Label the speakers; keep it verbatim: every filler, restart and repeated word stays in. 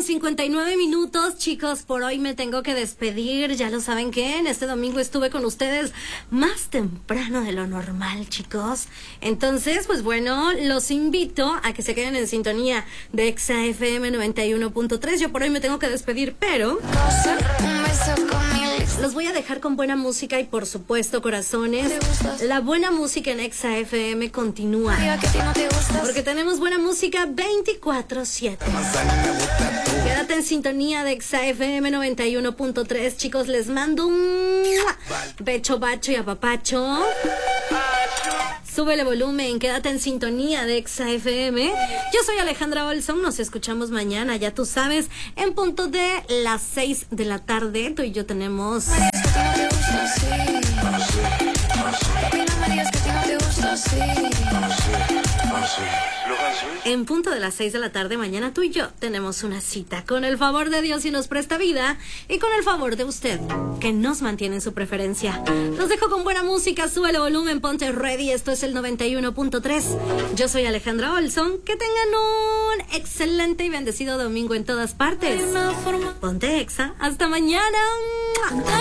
Speaker 1: cincuenta y nueve minutos, chicos, por hoy me tengo que despedir. Ya lo saben que en este domingo estuve con ustedes más temprano de lo normal, chicos. Entonces, pues bueno, los invito a que se queden en sintonía de Exa F M noventa y uno punto tres. Yo por hoy me tengo que despedir, pero los voy a dejar con buena música y, por supuesto, corazones, la buena música en Exa F M continúa, porque tenemos buena música veinticuatro siete. Quédate en sintonía de Exa F M noventa y uno punto tres, chicos. Les mando un becho, bacho y apapacho. Súbele volumen, quédate en sintonía de Exa F M. Yo soy Alejandra Olson, nos escuchamos mañana, ya tú sabes, en punto de las seis de la tarde. Tú y yo tenemos... En punto de las seis de la tarde mañana tú y yo tenemos una cita, con el favor de Dios y nos presta vida, y con el favor de usted que nos mantiene en su preferencia. Los dejo con buena música, súbele volumen, ponte ready. Esto es el noventa y uno punto tres. Yo soy Alejandra Olson. Que tengan un excelente y bendecido domingo en todas partes. Ponte Exa. Hasta mañana.